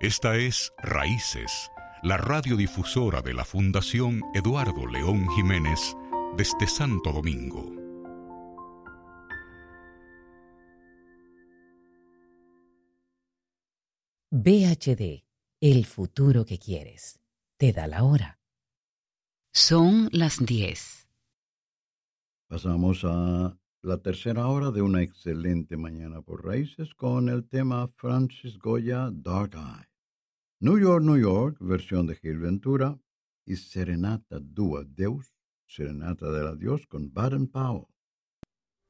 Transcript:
Esta es Raíces, la radiodifusora de la Fundación Eduardo León Jiménez desde Santo Domingo. VHD, el futuro que quieres. Te da la hora. Son las 10. Pasamos a la tercera hora de una excelente mañana por Raíces con el tema Francis Goya, Dark Eye. New York, versión de Gil Ventura y Serenata Dua Deus, Serenata del Adiós con Baden Powell.